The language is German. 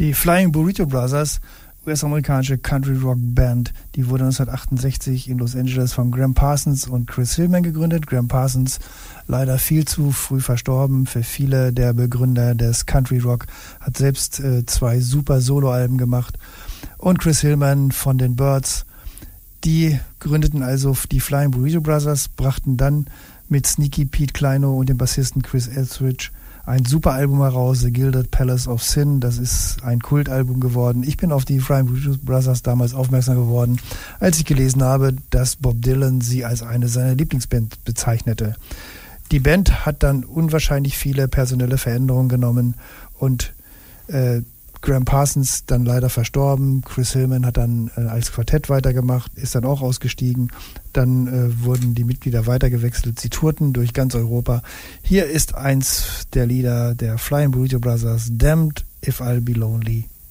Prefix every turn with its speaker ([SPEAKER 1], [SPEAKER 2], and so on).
[SPEAKER 1] Die Flying Burrito Brothers, US-amerikanische Country-Rock-Band, die wurde 1968 in Los Angeles von Graham Parsons und Chris Hillman gegründet. Graham Parsons leider viel zu früh verstorben. Für viele der Begründer des Country-Rock hat selbst 2 super Soloalben gemacht. Und Chris Hillman von den Byrds, die gründeten also die Flying Burrito Brothers, brachten dann mit Sneaky Pete Kleino und dem Bassisten Chris Etheridge ein super Album heraus, The Gilded Palace of Sin. Das ist ein Kultalbum geworden. Ich bin auf die Flying Burrito Brothers damals aufmerksam geworden, als ich gelesen habe, dass Bob Dylan sie als eine seiner Lieblingsbands bezeichnete. Die Band hat dann unwahrscheinlich viele personelle Veränderungen genommen und Graham Parsons dann leider verstorben. Chris Hillman hat dann als Quartett weitergemacht, ist dann auch ausgestiegen. Dann wurden die Mitglieder weitergewechselt. Sie tourten durch ganz Europa. Hier ist eins der Lieder der Flying Burrito Brothers, Damned If I'll Be Lonely.